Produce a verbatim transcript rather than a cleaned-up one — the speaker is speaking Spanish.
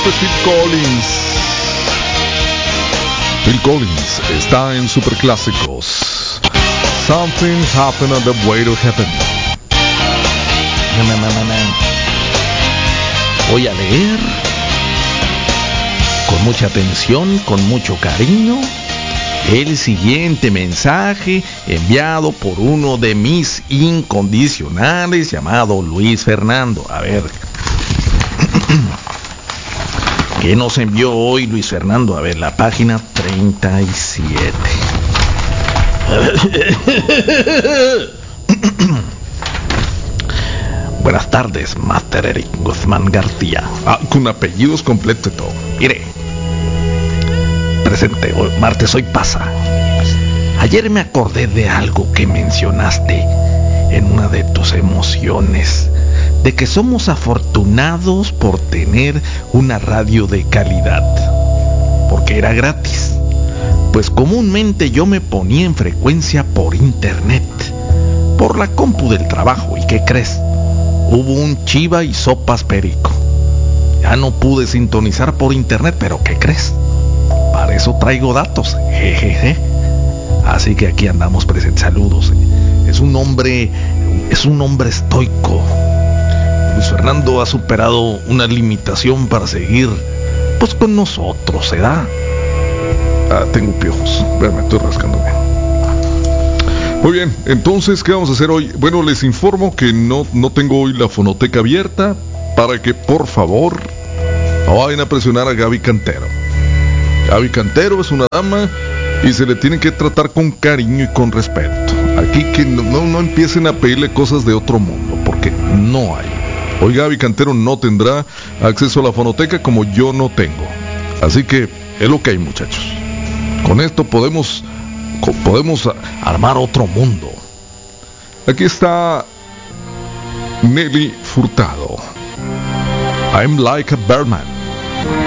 de Phil Collins. Phil Collins está en Superclásicos. Something happened on the way to heaven. Voy a leer con mucha atención, con mucho cariño, el siguiente mensaje enviado por uno de mis incondicionales llamado Luis Fernando. A ver, ¿qué nos envió hoy Luis Fernando? A ver, la página treinta y siete. Buenas tardes, Master Eric Guzmán García. Ah, con apellidos completos y todo. Mire, presente, hoy, martes hoy pasa. Ayer me acordé de algo que mencionaste en una de tus emociones, de que somos afortunados por tener una radio de calidad, porque era gratis. Pues comúnmente yo me ponía en frecuencia por internet, por la compu del trabajo. ¿Y qué crees? Hubo un chiva y sopas perico. Ya no pude sintonizar por internet, pero ¿qué crees? Para eso traigo datos. Jejeje. Así que aquí andamos presentes. Saludos. Es un hombre, es un hombre estoico. Luis Fernando ha superado una limitación para seguir, pues, con nosotros, ¿se da? Ah, tengo piojos. Me estoy rascando bien. Muy bien, entonces, ¿qué vamos a hacer hoy? Bueno, les informo que no, no tengo hoy la fonoteca abierta para que, por favor, no vayan a presionar a Gaby Cantero. Gaby Cantero es una dama y se le tiene que tratar con cariño y con respeto. Aquí que no, no, no empiecen a pedirle cosas de otro mundo, porque no hay. Hoy Gaby Cantero no tendrá acceso a la fonoteca como yo no tengo. Así que es lo que hay, muchachos. Con esto podemos... podemos armar otro mundo. Aquí está Nelly Furtado. I'm like a Birdman.